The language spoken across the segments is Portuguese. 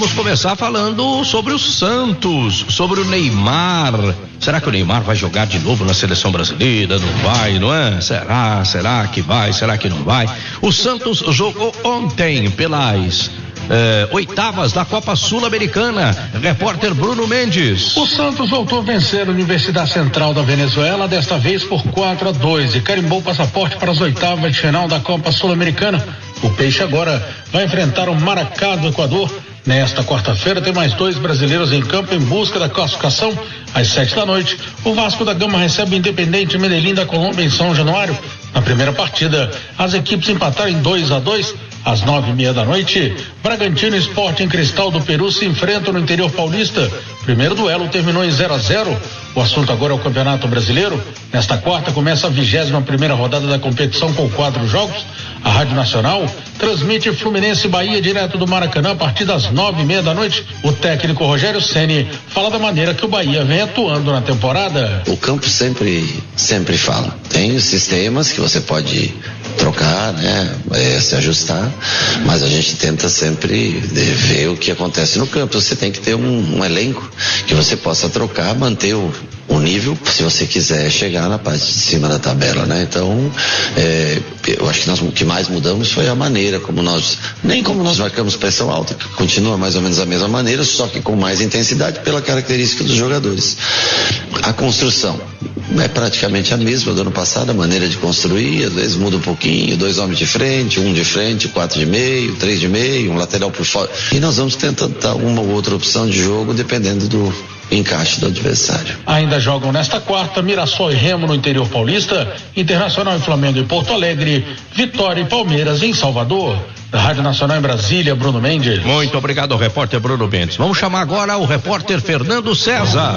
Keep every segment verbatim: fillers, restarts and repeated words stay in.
vamos começar falando sobre o Santos, sobre o Neymar. Será que o Neymar vai jogar de novo na seleção brasileira? Não vai, não é? Será? Será que vai? Será que não vai? O Santos jogou ontem pelas Eh, oitavas da Copa Sul-Americana. Repórter Bruno Mendes. O Santos voltou a vencer a Universidade Central da Venezuela, desta vez por quatro a dois, e carimbou o passaporte para as oitavas de final da Copa Sul-Americana. O Peixe agora vai enfrentar o Maracá do Equador. Nesta quarta-feira tem mais dois brasileiros em campo em busca da classificação. Às sete da noite, o Vasco da Gama recebe o Independente Medellín da Colômbia em São Januário. Na primeira partida, as equipes empataram em dois a dois. Às nove e meia da noite, Bragantino e Sporting Cristal do Peru se enfrentam no interior paulista. O primeiro duelo terminou em zero a zero. O assunto agora é o Campeonato Brasileiro. Nesta quarta começa a vigésima primeira rodada da competição com quatro jogos. A Rádio Nacional transmite Fluminense e Bahia direto do Maracanã a partir das nove e meia da noite. O técnico Rogério Ceni fala da maneira que o Bahia vem atuando na temporada. O campo sempre, sempre fala. Tem os sistemas que você pode trocar, né, é, se ajustar, mas a gente tenta sempre ver o que acontece no campo. Você tem que ter um, um elenco que você possa trocar, manter o, o nível, se você quiser chegar na parte de cima da tabela, né? Então, é, eu acho que nós, o que mais mudamos foi a maneira como nós, nem como nós marcamos pressão alta, que continua mais ou menos a mesma maneira, só que com mais intensidade pela característica dos jogadores. A construção é praticamente a mesma do ano passado, a maneira de construir, às vezes muda um pouquinho, dois homens de frente, um de frente, quatro de meio, três de meio, um lateral por fora. E nós vamos tentando dar uma ou outra opção de jogo, dependendo do encaixe do adversário. Ainda jogam nesta quarta Mirassol e Remo no interior paulista, Internacional e Flamengo em Porto Alegre, Vitória e Palmeiras em Salvador. Da Rádio Nacional em Brasília, Bruno Mendes. Muito obrigado, repórter Bruno Mendes. Vamos chamar agora o repórter Fernando César.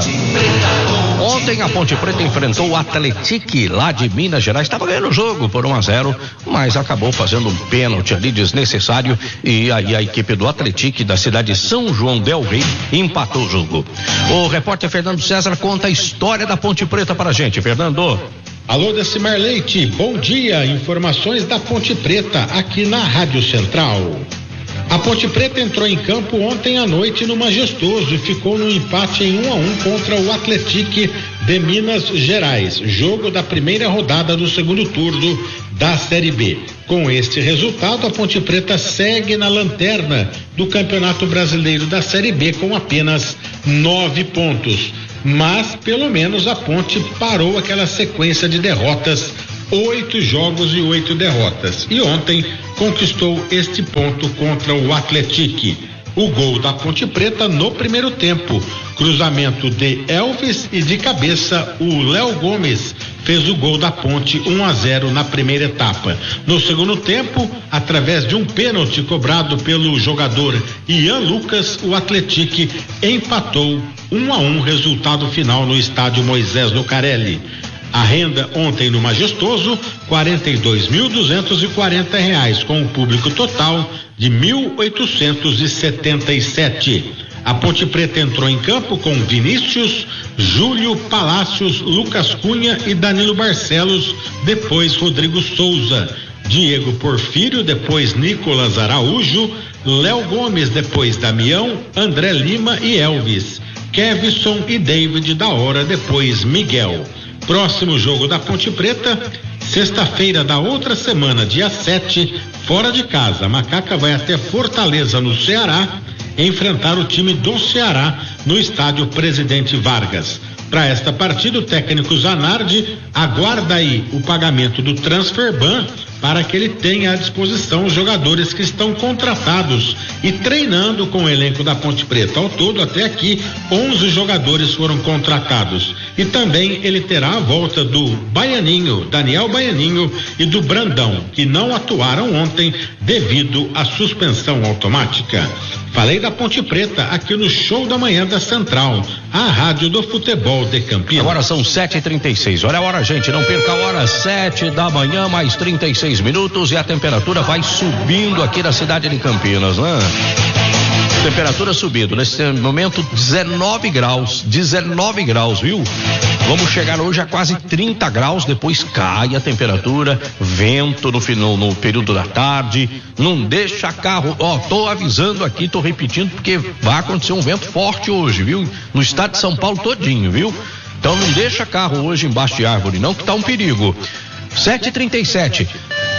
Ontem a Ponte Preta enfrentou o Atlético lá de Minas Gerais. Estava ganhando o jogo por um a zero, mas acabou fazendo um pênalti ali desnecessário, e aí a equipe do Atlético da cidade de São João del Rei empatou o jogo. O repórter Fernando César conta a história da Ponte Preta para a gente. Fernando. Alô, Decimar Leite, bom dia. Informações da Ponte Preta aqui na Rádio Central. A Ponte Preta entrou em campo ontem à noite no Majestoso e ficou no empate em um a um contra o Atlético de Minas Gerais, jogo da primeira rodada do segundo turno da Série B. Com este resultado, a Ponte Preta segue na lanterna do Campeonato Brasileiro da Série B com apenas nove pontos. Mas, pelo menos, a Ponte parou aquela sequência de derrotas, oito jogos e oito derrotas. E ontem conquistou este ponto contra o Atlético. O gol da Ponte Preta no primeiro tempo. Cruzamento de Elvis e de cabeça o Léo Gomes fez o gol da Ponte, um a zero na primeira etapa. No segundo tempo, através de um pênalti cobrado pelo jogador Ian Lucas, o Atlético empatou um a um, resultado final no estádio Moisés Lucarelli. A renda ontem no Majestoso, quarenta e dois mil duzentos e quarenta reais, com um público total de mil oitocentos e setenta e sete. A Ponte Preta entrou em campo com Vinícius, Júlio Palácios, Lucas Cunha e Danilo Barcelos, depois Rodrigo Souza, Diego Porfírio, depois Nicolas Araújo, Léo Gomes, depois Damião, André Lima e Elvis, Kevson e David da hora, depois Miguel. Próximo jogo da Ponte Preta, sexta-feira da outra semana, dia sete, fora de casa. A Macaca vai até Fortaleza, no Ceará, enfrentar o time do Ceará no estádio Presidente Vargas. Para esta partida, o técnico Zanardi aguarda aí o pagamento do transfer ban para que ele tenha à disposição os jogadores que estão contratados e treinando com o elenco da Ponte Preta. Ao todo, até aqui, onze jogadores foram contratados. E também ele terá a volta do Baianinho, Daniel Baianinho, e do Brandão, que não atuaram ontem devido à suspensão automática. Falei da Ponte Preta aqui no Show da Manhã da Central, a rádio do futebol de Campinas. Agora são sete e trinta e seis. Olha a hora, gente, não perca a hora. Sete da manhã, mais trinta e seis minutos, e a temperatura vai subindo aqui na cidade de Campinas, né? Temperatura subindo, nesse momento dezenove graus, dezenove graus, viu? Vamos chegar hoje a quase trinta graus, depois cai a temperatura, vento no, no, no período da tarde, não deixa carro, ó, tô avisando aqui, tô repetindo, porque vai acontecer um vento forte hoje, viu? No estado de São Paulo todinho, viu? Então não deixa carro hoje embaixo de árvore, não, que tá um perigo. sete e trinta e sete.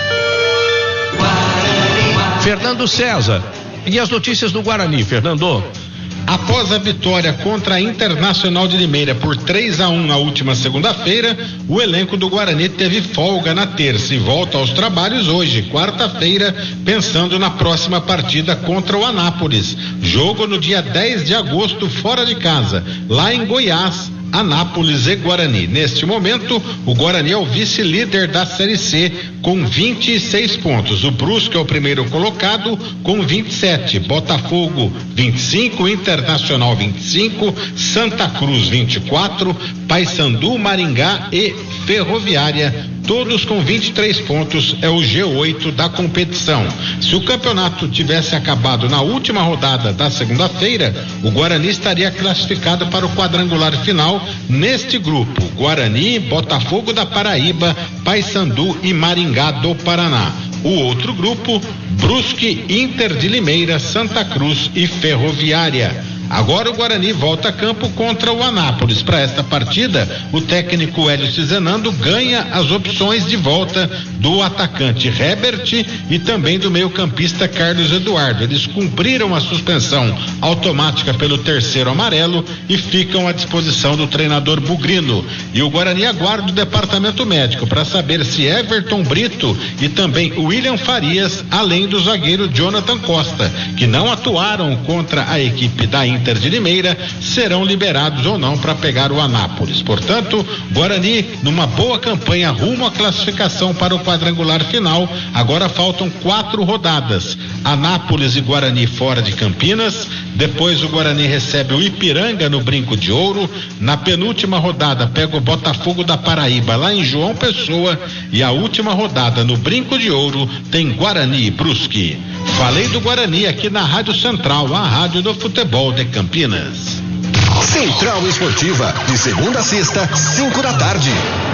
Fernando César. E as notícias do Guarani, Fernando? Após a vitória contra a Internacional de Limeira por três a um na última segunda-feira, o elenco do Guarani teve folga na terça e volta aos trabalhos hoje, quarta-feira, pensando na próxima partida contra o Anápolis. Jogo no dia dez de agosto, fora de casa, lá em Goiás. Anápolis e Guarani. Neste momento, o Guarani é o vice-líder da Série C com vinte e seis pontos. O Brusque é o primeiro colocado com vinte e sete. Botafogo vinte e cinco, Internacional vinte e cinco, Santa Cruz vinte e quatro, Paysandu, Maringá e Ferroviária, todos com vinte e três pontos, é o G oito da competição. Se o campeonato tivesse acabado na última rodada da segunda-feira, o Guarani estaria classificado para o quadrangular final neste grupo: Guarani, Botafogo da Paraíba, Paysandu e Maringá do Paraná. O outro grupo, Brusque, Inter de Limeira, Santa Cruz e Ferroviária. Agora o Guarani volta a campo contra o Anápolis. Para esta partida, o técnico Hélio Cizenando ganha as opções de volta do atacante Herbert e também do meio-campista Carlos Eduardo. Eles cumpriram a suspensão automática pelo terceiro amarelo e ficam à disposição do treinador Bugrino. E o Guarani aguarda o departamento médico para saber se Everton Brito e também William Farias, além do zagueiro Jonathan Costa, que não atuaram contra a equipe da Inter de Limeira, serão liberados ou não para pegar o Anápolis. Portanto, Guarani numa boa campanha rumo à classificação para o quadrangular final. Agora faltam quatro rodadas: Anápolis e Guarani fora de Campinas, depois o Guarani recebe o Ipiranga no Brinco de Ouro, na penúltima rodada pega o Botafogo da Paraíba lá em João Pessoa, e a última rodada no Brinco de Ouro tem Guarani e Brusque. Falei do Guarani aqui na Rádio Central, a rádio do futebol de Campinas. Central Esportiva, de segunda a sexta, cinco da tarde.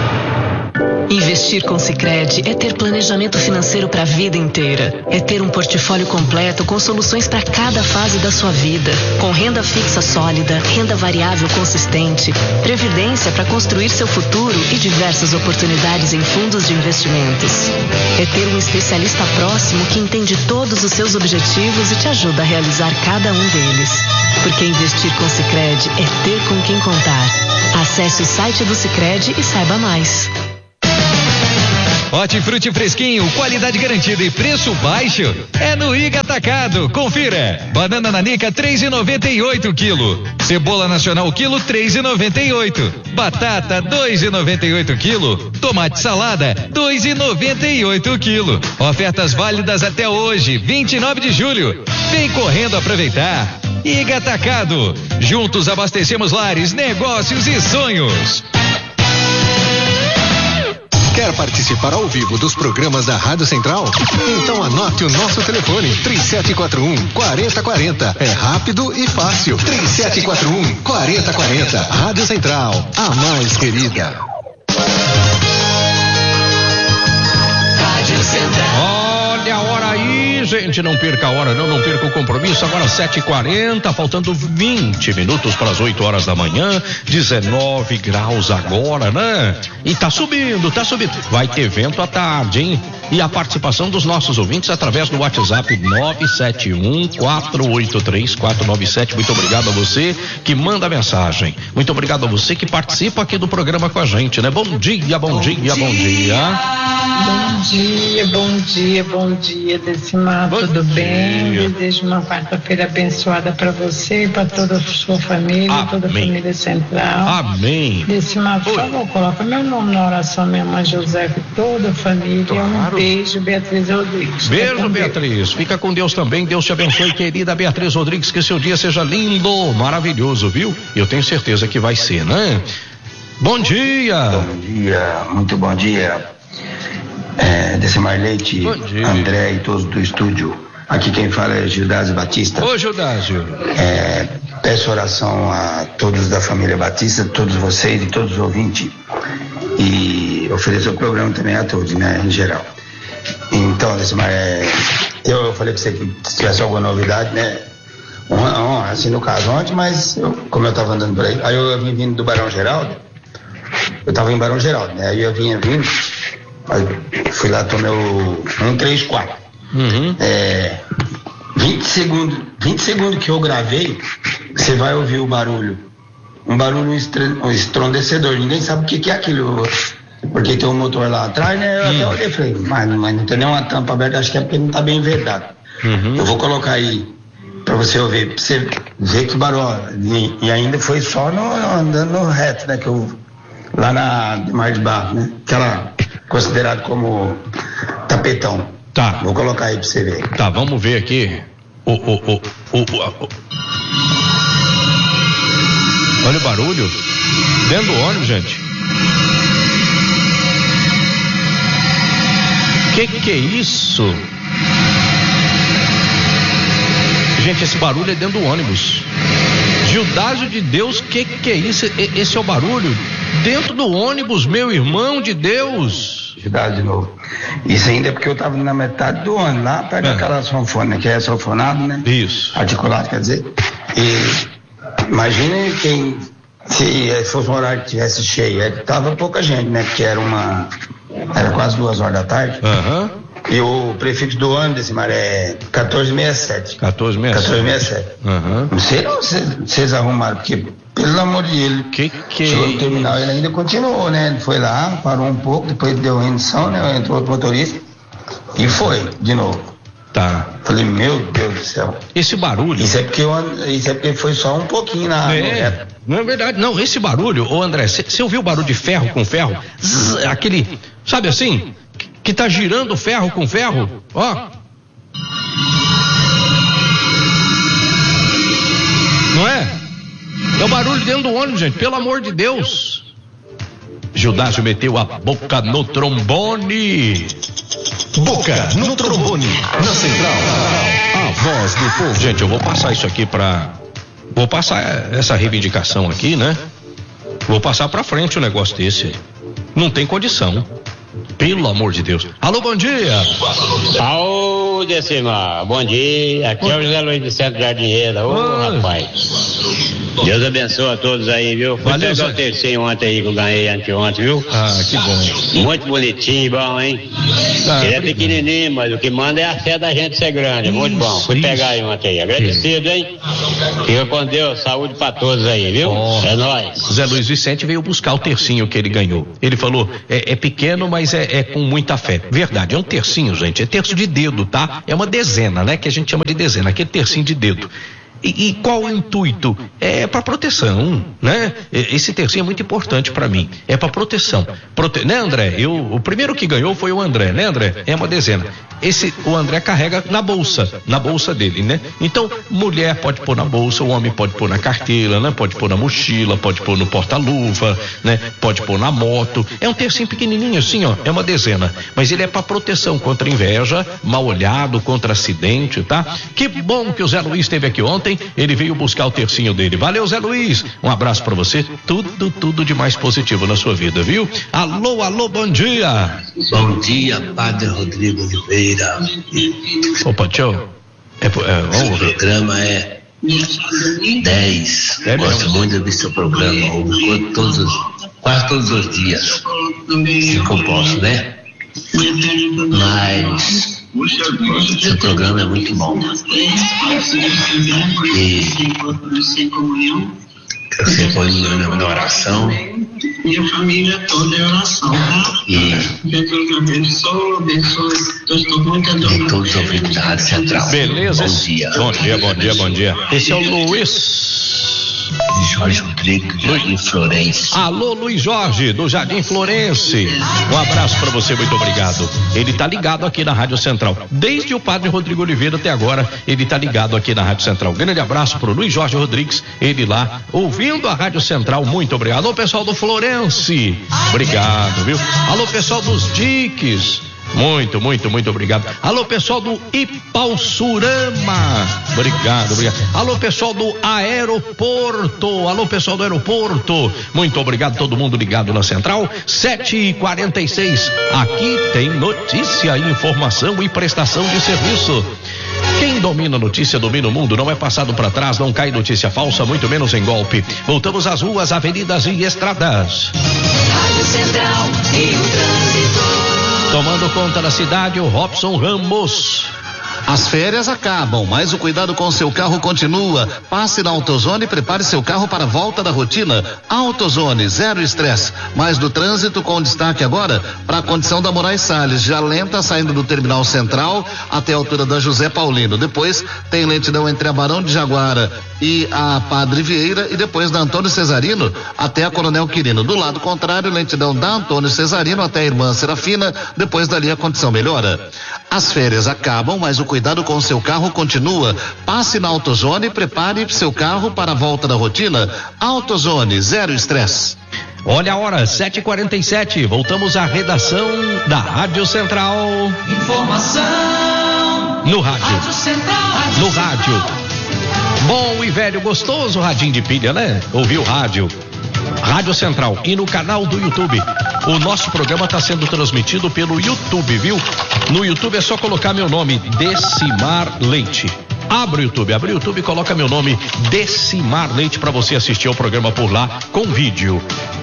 Investir com Sicredi é ter planejamento financeiro para a vida inteira. É ter um portfólio completo com soluções para cada fase da sua vida. Com renda fixa sólida, renda variável consistente, previdência para construir seu futuro e diversas oportunidades em fundos de investimentos. É ter um especialista próximo que entende todos os seus objetivos e te ajuda a realizar cada um deles. Porque investir com Sicredi é ter com quem contar. Acesse o site do Sicredi e saiba mais. Hortifruti fresquinho, qualidade garantida e preço baixo é no Iga Atacado. Confira: banana nanica três e noventa e oito quilo, cebola nacional quilo três e noventa e oito, batata dois e noventa e oito quilo, tomate salada dois e noventa e oito quilo. Ofertas válidas até hoje, vinte e nove de julho. Vem correndo aproveitar. Iga Atacado, juntos abastecemos lares, negócios e sonhos. Quer participar ao vivo dos programas da Rádio Central? Então anote o nosso telefone: três sete quatro um, quatro zero quatro zero. É rápido e fácil. três sete quatro um, quatro zero quatro zero. Rádio Central, a mais querida. Rádio Central. Olha a hora aí, gente, não perca a hora, não, não perca o compromisso. Agora sete e quarenta, faltando vinte minutos para as oito horas da manhã, dezenove graus agora, né? E tá subindo, tá subindo. Vai ter vento à tarde, hein? E a participação dos nossos ouvintes através do WhatsApp nove sete um, quatro oito três, quatro nove sete. Muito obrigado a você que manda mensagem. Muito obrigado a você que participa aqui do programa com a gente, né? Bom dia, bom, bom dia, dia, bom dia. Bom dia, bom dia, bom dia, Decimar, tudo dia. Bem? Desejo uma quarta-feira abençoada para você e para toda a sua família, Amém. Toda a família Central. Amém. Decimar, por favor, coloca meu nome na oração, minha mãe José e toda a família. Claro. Um beijo, Beatriz Rodrigues. Beijo, Beatriz. Fica com Deus também. Deus te abençoe, querida Beatriz Rodrigues. Que seu dia seja lindo, maravilhoso, viu? Eu tenho certeza que vai ser, né? Bom dia. Bom dia, muito bom dia. É, Decimar Leite, André e todos do estúdio. Aqui quem fala é Gildásio Batista. Ô, Gildásio. É, peço oração a todos da família Batista, todos vocês e todos os ouvintes. E ofereço o programa também a todos, né, em geral. Então, é, eu falei pra você que se tivesse alguma novidade, né, assim no caso ontem, mas eu, como eu tava andando por aí, aí eu vim vindo do Barão Geraldo, eu tava em Barão Geraldo, né, aí eu vinha vindo, aí fui lá, tomei o um três quatro. Uhum. É, vinte segundos, vinte segundos que eu gravei, você vai ouvir o barulho. Um barulho um estrondecedor, ninguém sabe o que, que é aquilo, porque tem um motor lá atrás, né? Eu hum. até olhei e falei, mas, mas não tem nenhuma tampa aberta, acho que é porque não tá bem vedado. Uhum. Eu vou colocar aí pra você ouvir, pra você ver que barulho. E, e ainda foi só no, andando no reto, né? Que eu, lá na Mar de Barro, né? Aquela considerado como tapetão. Tá. Vou colocar aí pra você ver. Tá, vamos ver aqui. O, o, o, o, o, o. Olha o barulho. Dentro do ônibus, gente. Que que é isso? Gente, esse barulho é dentro do ônibus. Gildásio de Deus, que que é isso? Esse é o barulho dentro do ônibus, meu irmão de Deus. Gildásio de novo. Isso ainda é porque eu tava na metade do ônibus, lá perto é. daquela sanfona, que é sanfonado, né? Isso. Articulado, quer dizer. E imagine quem, se fosse um horário que tivesse cheio, é, tava pouca gente, né? Porque era uma, era quase duas horas da tarde. Aham. Uhum. E o prefixo do ano desse mar é quatorze sessenta e sete. quatorze sessenta e sete. quatorze sessenta e sete. Uhum. Não sei não se vocês arrumaram, porque, pelo amor de Deus, que que chegou no terminal, ele ainda continuou, né? Ele foi lá, parou um pouco, depois deu rendição, né? Entrou outro motorista e foi, de novo. Tá. Falei, meu Deus do céu. Esse barulho. Isso é porque, eu, isso é porque foi só um pouquinho na. É, não é verdade. Não, esse barulho, ô André, você ouviu o barulho de ferro com ferro? Zzz, aquele, sabe assim? Que tá girando ferro com ferro, ó. Não é? É o barulho dentro do ônibus, gente, pelo amor de Deus. Gildásio meteu a boca no trombone. Boca no trombone, na central, a voz do povo. Gente, eu vou passar isso aqui pra... Vou passar essa reivindicação aqui, né? Vou passar pra frente o negócio desse. Não tem condição. Pelo amor de Deus. Alô, bom dia. Alô, Decimar, bom dia. Aqui é o José Luiz Vicente Jardinheira. Ô, oh, rapaz. Deus abençoe a todos aí, viu? Fui Valeu, pegar o terceiro ontem aí que eu ganhei anteontem, viu? Ah, que bom. Muito bonitinho, bom, hein? Ah, ele é pequenininho, mas o que manda é a fé da gente ser grande. Isso, muito bom. Fui isso. pegar aí ontem aí. Agradecido, hein? Fica com Deus, saúde pra todos aí, viu? Oh. É nóis. Zé Luiz Vicente veio buscar o tercinho que ele ganhou. Ele falou, é, é pequeno, mas é, é com muita fé. Verdade, é um tercinho, gente. É terço de dedo, tá? É uma dezena, né? Que a gente chama de dezena. Aquele tercinho de dedo. E, e qual o intuito? É para proteção, né? Esse tercinho é muito importante para mim. É para proteção. Prote... Né, André? Eu, o primeiro que ganhou foi o André, né, André? É uma dezena. Esse, o André carrega na bolsa, na bolsa dele, né? Então, mulher pode pôr na bolsa, o homem pode pôr na carteira, né? Pode pôr na mochila, pode pôr no porta-luva, né? Pode pôr na moto. É um tercinho pequenininho assim, ó. É uma dezena. Mas ele é para proteção contra inveja, mal olhado, contra acidente, tá? Que bom que o Zé Luiz esteve aqui ontem. Ele veio buscar o tercinho dele. Valeu, Zé Luiz. Um abraço pra você. Tudo, tudo de mais positivo na sua vida, viu? Alô, alô, bom dia. Bom dia, Padre Rodrigo Oliveira. Opa, tchau. É, é, o programa é dez. É Gosto muito de ouvir seu programa. Ouvo todos, quase todos os dias. Se eu posso, né? Mas seu programa é muito bom. E você põe na oração. Minha família toda é oração, tá? E Jesus abençoe, abençoe. Eu estou muito adorado. E todos os ouvintes da Rádio Central. Beleza? Bom dia. Bom dia, bom dia, bom dia. Esse é o Luiz. Jorge Rodrigues, Jardim Florense. Alô, Luiz Jorge, do Jardim Florense. Um abraço pra você, muito obrigado. Ele tá ligado aqui na Rádio Central. Desde o Padre Rodrigo Oliveira até agora, ele tá ligado aqui na Rádio Central. Grande abraço pro Luiz Jorge Rodrigues, ele lá, ouvindo a Rádio Central. Muito obrigado. Alô, pessoal do Florense. Obrigado, viu? Alô, pessoal dos Diques. Muito, muito, muito obrigado. Alô, pessoal do Ipauçurama. Obrigado, obrigado. Alô, pessoal do aeroporto. Alô, pessoal do aeroporto. Muito obrigado, todo mundo ligado na central. sete e quarenta e seis. Aqui tem notícia, informação e prestação de serviço. Quem domina a notícia domina o mundo, não é passado para trás, não cai notícia falsa, muito menos em golpe. Voltamos às ruas, avenidas e estradas. Rádio Central e o trânsito. Tomando conta da cidade, o Robson Ramos. As férias acabam, mas o cuidado com seu carro continua. Passe na AutoZone e prepare seu carro para a volta da rotina. AutoZone, zero estresse. Mais do trânsito, com destaque agora para a condição da Moraes Salles, já lenta, saindo do terminal central até a altura da José Paulino. Depois tem lentidão entre a Barão de Jaguara e a Padre Vieira, e depois da Antônio Cesarino até a Coronel Quirino. Do lado contrário, lentidão da Antônio Cesarino até a Irmã Serafina. Depois dali a condição melhora. As férias acabam, mas o cuidado com seu carro continua. Passe na AutoZone e prepare seu carro para a volta da rotina. AutoZone, zero estresse. Olha a hora, sete e quarenta e sete. Voltamos à redação da Rádio Central. Informação no rádio. Rádio Central. Rádio no Central. rádio. Bom e velho, gostoso radinho de pilha, né? Ouviu rádio. Rádio Central e no canal do YouTube. O nosso programa está sendo transmitido pelo YouTube, viu? No YouTube é só colocar meu nome, Decimar Leite. Abre o YouTube, abre o YouTube e coloca meu nome, Decimar Leite, para você assistir ao programa por lá com vídeo.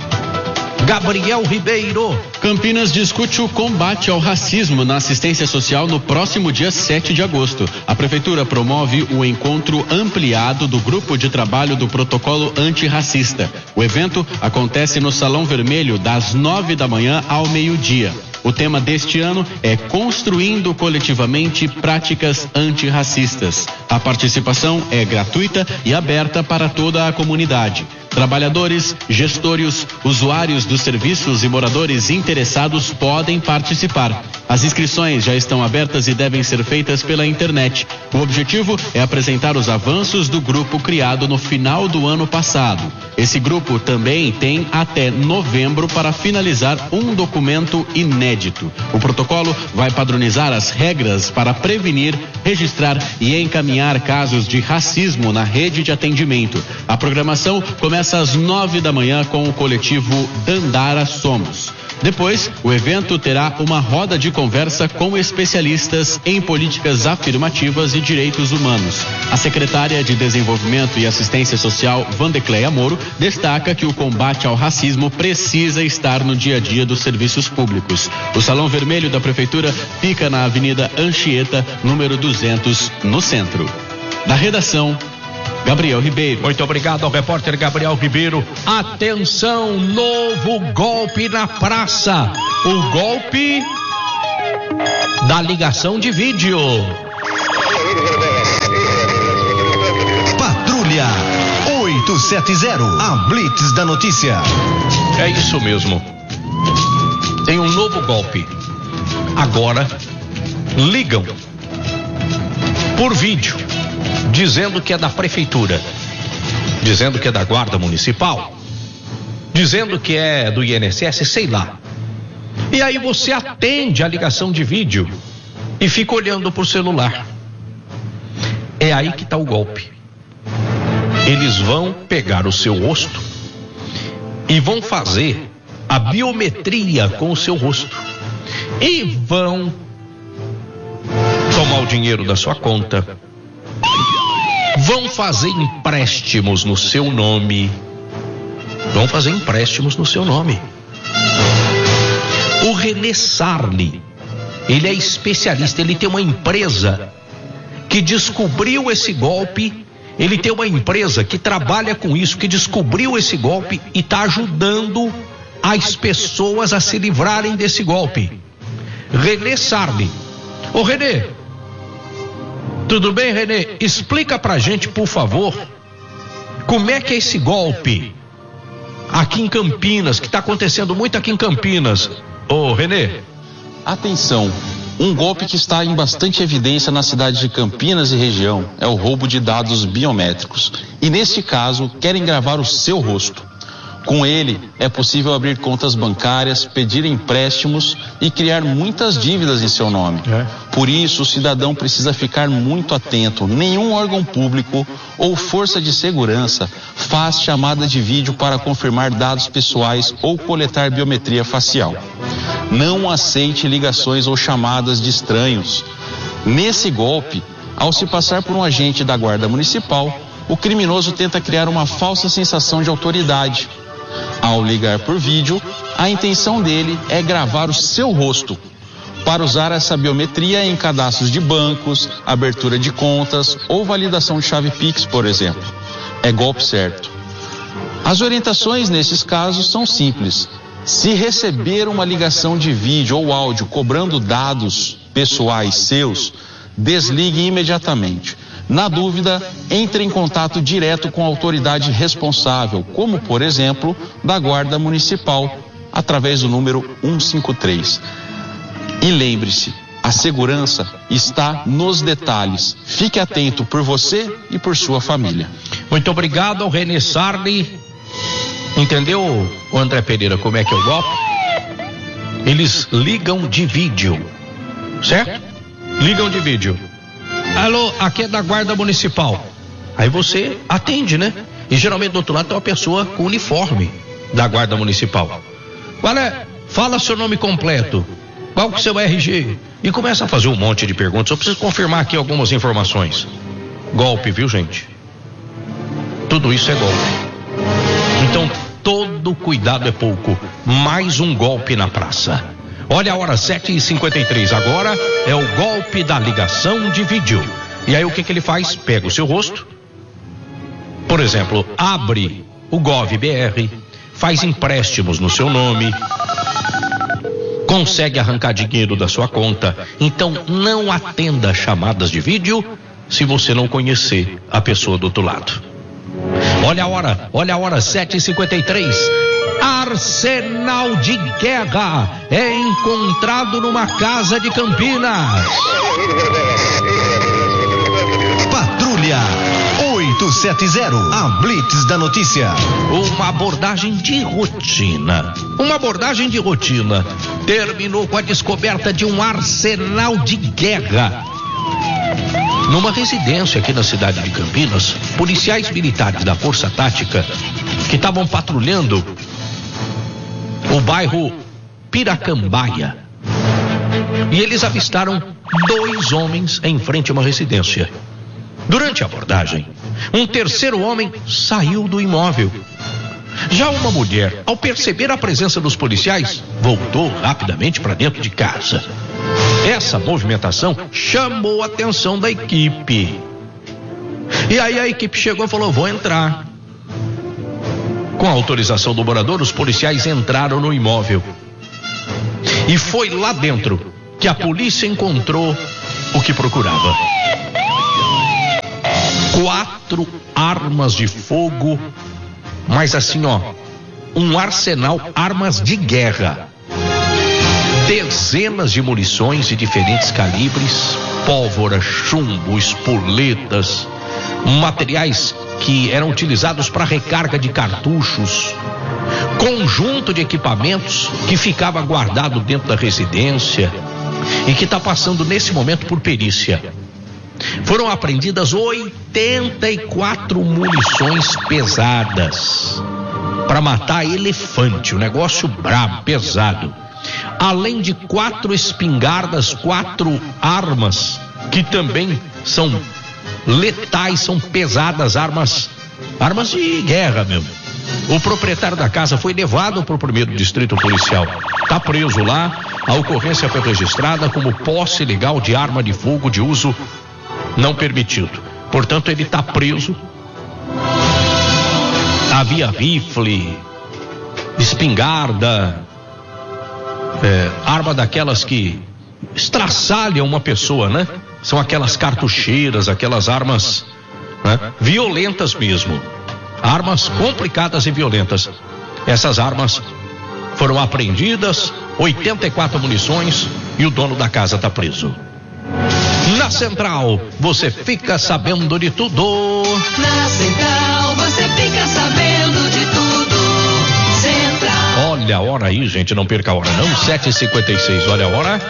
Gabriel Ribeiro. Campinas discute o combate ao racismo na assistência social no próximo dia sete de agosto. A prefeitura promove o encontro ampliado do grupo de trabalho do protocolo antirracista. O evento acontece no Salão Vermelho das nove da manhã ao meio-dia. O tema deste ano é Construindo Coletivamente Práticas Antirracistas. A participação é gratuita e aberta para toda a comunidade. Trabalhadores, gestores, usuários dos serviços e moradores interessados podem participar. As inscrições já estão abertas e devem ser feitas pela internet. O objetivo é apresentar os avanços do grupo criado no final do ano passado. Esse grupo também tem até novembro para finalizar um documento inédito. O protocolo vai padronizar as regras para prevenir, registrar e encaminhar casos de racismo na rede de atendimento. A programação começa às nove da manhã com o coletivo Dandara Somos. Depois, o evento terá uma roda de conversa com especialistas em políticas afirmativas e direitos humanos. A secretária de Desenvolvimento e Assistência Social, Vandecleia Moro, destaca que o combate ao racismo precisa estar no dia a dia dos serviços públicos. O Salão Vermelho da Prefeitura fica na Avenida Anchieta, número duzentos, no centro. Da redação, Gabriel Ribeiro. Muito obrigado ao repórter Gabriel Ribeiro. Atenção, novo golpe na praça. O golpe da ligação de vídeo. Patrulha oitocentos e setenta, a Blitz da notícia. É isso mesmo. Tem um novo golpe. Agora ligam por vídeo, dizendo que é da prefeitura, dizendo que é da guarda municipal, dizendo que é do I N S S, sei lá. E aí você atende a ligação de vídeo e fica olhando pro celular. É aí que tá o golpe. Eles vão pegar o seu rosto e vão fazer a biometria com o seu rosto e vão tomar o dinheiro da sua conta, vão fazer empréstimos no seu nome. Vão fazer empréstimos no seu nome. O René Sarli, ele é especialista, ele tem uma empresa que descobriu esse golpe. Ele tem uma empresa que trabalha com isso, que descobriu esse golpe e está ajudando as pessoas a se livrarem desse golpe. René Sarli. Ô René, tudo bem, René? Explica pra gente, por favor, como é que é esse golpe aqui em Campinas, que está acontecendo muito aqui em Campinas. Ô René. Atenção, um golpe que está em bastante evidência na cidade de Campinas e região é o roubo de dados biométricos. E neste caso, querem gravar o seu rosto. Com ele, é possível abrir contas bancárias, pedir empréstimos e criar muitas dívidas em seu nome. É. Por isso, o cidadão precisa ficar muito atento. Nenhum órgão público ou força de segurança faz chamada de vídeo para confirmar dados pessoais ou coletar biometria facial. Não aceite ligações ou chamadas de estranhos. Nesse golpe, ao se passar por um agente da Guarda Municipal, o criminoso tenta criar uma falsa sensação de autoridade. Ao ligar por vídeo, a intenção dele é gravar o seu rosto para usar essa biometria em cadastros de bancos, abertura de contas ou validação de chave Pix, por exemplo. É golpe certo. As orientações nesses casos são simples. Se receber uma ligação de vídeo ou áudio cobrando dados pessoais seus, desligue imediatamente. Na dúvida, entre em contato direto com a autoridade responsável, como, por exemplo, da Guarda Municipal, através do número cento e cinquenta e três. E lembre-se, a segurança está nos detalhes. Fique atento por você e por sua família. Muito obrigado ao René Sarli. Entendeu, André Pereira, como é que é o golpe? Eles ligam de vídeo, certo? Ligam de vídeo. Alô, aqui é da Guarda Municipal. Aí você atende, né? E geralmente do outro lado tem uma pessoa com uniforme da Guarda Municipal. Qual é? Fala seu nome completo. Qual que é o seu R G? E começa a fazer um monte de perguntas. Eu preciso confirmar aqui algumas informações. Golpe, viu, gente? Tudo isso é golpe. Então, todo cuidado é pouco. Mais um golpe na praça. Olha a hora, sete e cinquenta e três. Agora é o golpe da ligação de vídeo. E aí o que que ele faz? Pega o seu rosto, por exemplo, abre o GovBR, faz empréstimos no seu nome, consegue arrancar dinheiro da sua conta. Então não atenda chamadas de vídeo se você não conhecer a pessoa do outro lado. Olha a hora, olha a hora, sete e cinquenta e três. Arsenal de guerra é encontrado numa casa de Campinas. Patrulha oitocentos e setenta, a Blitz da notícia. Uma abordagem de rotina. Uma abordagem de rotina terminou com a descoberta de um arsenal de guerra. Numa residência aqui na cidade de Campinas, policiais militares da Força Tática que estavam patrulhando o bairro Piracambaia, e eles avistaram dois homens em frente a uma residência. Durante a abordagem, um terceiro homem saiu do imóvel. Já uma mulher, ao perceber a presença dos policiais, voltou rapidamente para dentro de casa. Essa movimentação chamou a atenção da equipe. E aí a equipe chegou e falou: vou entrar. Com a autorização do morador, os policiais entraram no imóvel. E foi lá dentro que a polícia encontrou o que procurava. Quatro armas de fogo, mas assim, ó, um arsenal, armas de guerra. Dezenas de munições de diferentes calibres, pólvora, chumbo, espoletas, materiais que eram utilizados para recarga de cartuchos, conjunto de equipamentos que ficava guardado dentro da residência e que está passando nesse momento por perícia. Foram apreendidas oitenta e quatro munições pesadas para matar elefante, um negócio brabo, pesado. Além de quatro espingardas, quatro armas que também são letais, são pesadas, armas, armas de guerra mesmo. O proprietário da casa foi levado para o primeiro distrito policial. Está preso lá. A ocorrência foi registrada como posse ilegal de arma de fogo de uso não permitido. Portanto, ele está preso. Havia rifle, espingarda, é, arma daquelas que estraçalham uma pessoa, né? São aquelas cartucheiras, aquelas armas, né, violentas mesmo. Armas complicadas e violentas. Essas armas foram apreendidas, oitenta e quatro munições, e o dono da casa está preso. Na Central, você fica sabendo de tudo. Na Central, você fica sabendo de tudo. Olha a hora aí, gente, não perca a hora não, sete e cinquenta e seis, olha a hora.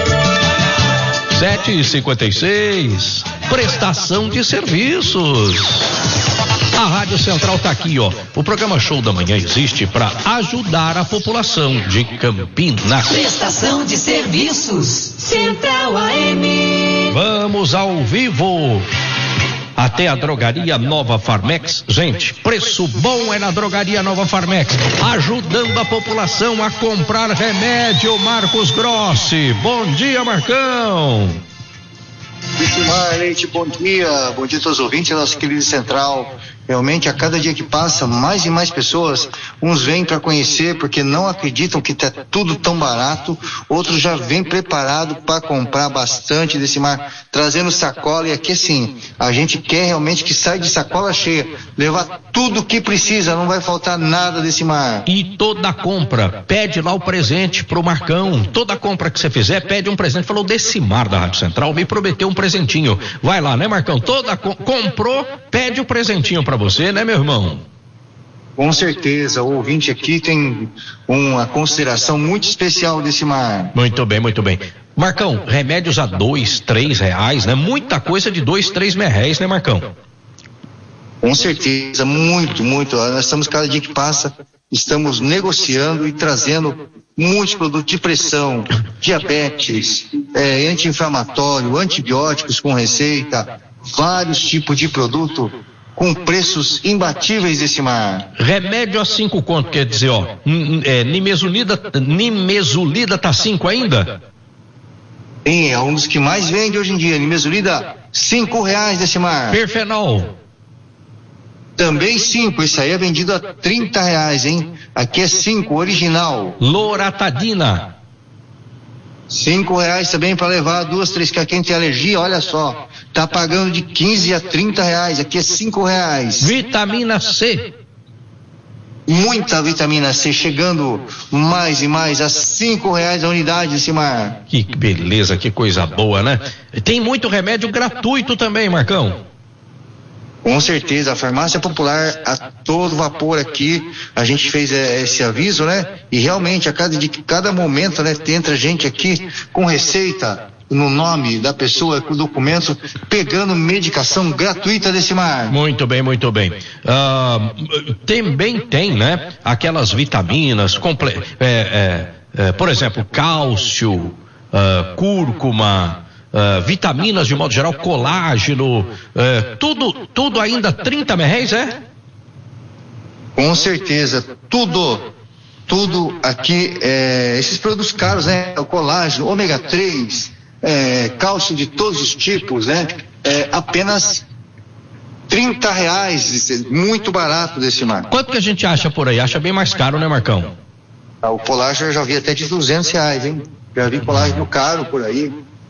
sete e cinquenta e seis, prestação de serviços. A Rádio Central tá aqui, ó. O programa Show da Manhã existe para ajudar a população de Campinas. Prestação de serviços, Central A M. Vamos ao vivo. Até a Drogaria Nova Farmex. Gente, preço bom é na Drogaria Nova Farmex, ajudando a população a comprar remédio. Marcos Grossi, bom dia, Marcão. Vicimar Leite, bom dia, bom dia a todos os ouvintes da nossa querida Central. Realmente, a cada dia que passa, mais e mais pessoas, uns vêm para conhecer porque não acreditam que está tudo tão barato, outros já vêm preparado para comprar bastante desse mar, trazendo sacola. E aqui assim, a gente quer realmente que saia de sacola cheia, levar tudo o que precisa, não vai faltar nada desse mar. E toda compra, pede lá o presente pro Marcão. Toda compra que você fizer, pede um presente. Falou Decimar da Rádio Central, me prometeu um presentinho. Vai lá, né, Marcão? Toda co- comprou, pede o presentinho pra você, né, meu irmão? Com certeza, o ouvinte aqui tem uma consideração muito especial desse mar. Muito bem, muito bem. Marcão, remédios a dois, três reais, né? Muita coisa de dois, três reais, né, Marcão? Com certeza, muito, muito. Nós estamos, cada dia que passa, estamos negociando e trazendo muitos produtos de pressão, diabetes, é, anti-inflamatório, antibióticos com receita, vários tipos de produto com preços imbatíveis desse mar. Remédio a cinco conto, quer dizer, ó, n- é, nimesulida, nimesulida tá cinco ainda? Sim, é um dos que mais vende hoje em dia. Nimesulida, cinco reais desse mar. Perfenol. Também cinco, isso aí é vendido a trinta reais, hein? Aqui é cinco, original. Loratadina. Cinco reais também para levar duas, três, que quem tem alergia, olha só, tá pagando de quinze a trinta reais, aqui é cinco reais. Vitamina C. Muita vitamina C, chegando mais e mais a cinco reais a unidade desse mar. Que beleza, que coisa boa, né? Tem muito remédio gratuito também, Marcão. Com certeza, a farmácia popular a todo vapor aqui, a gente fez é, esse aviso, né? E realmente a cada, de cada momento, né, entra gente aqui com receita no nome da pessoa, com documento, pegando medicação gratuita desse mar. Muito bem, muito bem. Ah, também tem, né? Aquelas vitaminas, comple- é, é, é, por exemplo, cálcio, ah, cúrcuma, Uh, vitaminas de modo geral, colágeno, uh, tudo, tudo ainda trinta reais, é? Com certeza, tudo, tudo aqui, é, esses produtos caros, né? O colágeno, ômega três, é, cálcio de todos os tipos, né? É, apenas trinta reais, muito barato desse mar. Quanto que a gente acha por aí? Acha bem mais caro, né, Marcão? O colágeno eu já vi até de duzentos reais, hein? Já vi colágeno caro por aí.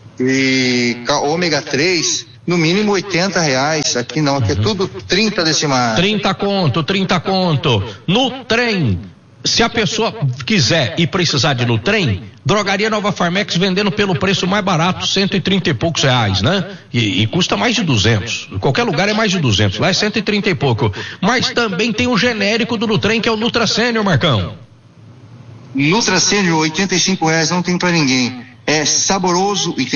E ômega três, no mínimo oitenta reais. Aqui não, aqui é tudo trinta desse mar. trinta conto, trinta conto. No trem, se a pessoa quiser e precisar de no trem, Drogaria Nova Farmex vendendo pelo preço mais barato, cento e trinta e poucos reais, né? E, e custa mais de duzentos. Em qualquer lugar é mais de duzentos. Lá é cento e trinta e pouco. Mas também tem o genérico do Nutrem, que é o Nutra Sênior, Marcão. Nutra Sênior, oitenta e cinco reais, não tem pra ninguém. É saboroso e tem